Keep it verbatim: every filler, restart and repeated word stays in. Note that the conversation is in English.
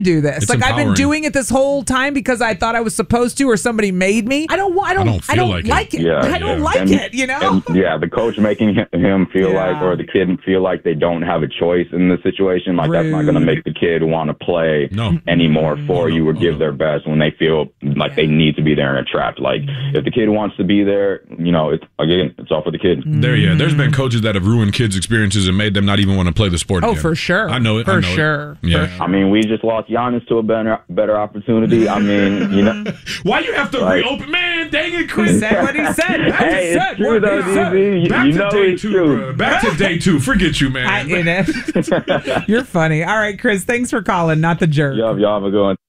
do this. It's like I've been empowering. doing it this whole time because I thought I was supposed to, or somebody made me. I don't. wa- I don't. I don't feel I don't like like it. it. Yeah, I don't yeah. like And- it. You know. And, yeah, the coach making hi- him feel Yeah. like, or the kid feel like they don't have a choice in the situation. Like that's not going to Rude. make the kid want to play No. anymore for no, you or no, give no. their best when they feel like they need to be there and trapped. Like if the kid wants to be there, you know, it's again, it's all for the kid. There, yeah. There's been coaches that have ruined kids' experiences and made them not even want to play the sport Oh, again. for sure. I know it. For I know it. sure. Yeah. For I mean, we just lost Giannis to a better better opportunity. I mean, you know. Why you have to Right. reopen? Man, dang it, He Chris. said what he said. That's Hey, it's said. true What though, he said. D Z. You- Back you to know day it's two, true. bro. Back to day two. Forget you, man. I, in it. You're funny. All right, Chris. Thanks for calling. Not the jerk. Y'all, y'all have a good one.